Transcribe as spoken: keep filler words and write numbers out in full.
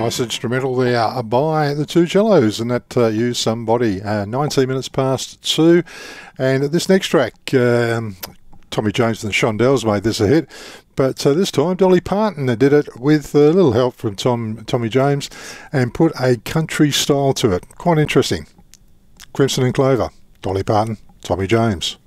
Nice instrumental there by the Two Cellos, and that uh, used Somebody. Uh, nineteen minutes past two, and this next track, um, Tommy James and the Shondells made this a hit, but uh, this time Dolly Parton did it with a little help from Tom Tommy James and put a country style to it. Quite interesting. Crimson and Clover, Dolly Parton, Tommy James.